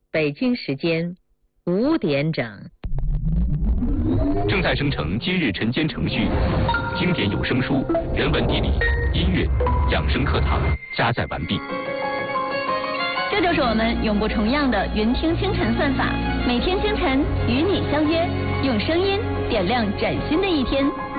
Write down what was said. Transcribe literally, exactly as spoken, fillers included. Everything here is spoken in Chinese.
北京时间五点整。 正在生成今日晨间程序，经典有声书、人文地理、音乐、养生课堂加载完毕。 这就是我们永不重样的云听清晨算法，每天清晨与你相约，用声音点亮崭新的一天。